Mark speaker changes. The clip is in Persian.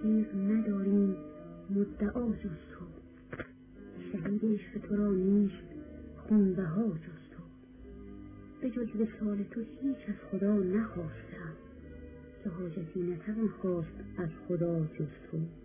Speaker 1: تیغ نداریم مدعا جز تو، شهید عشق تو را نیست خونبها جز تو. به جز وصال تو هیچ از خدا نخواستم، که حاجتی نتوان خواست از خدا جز تو.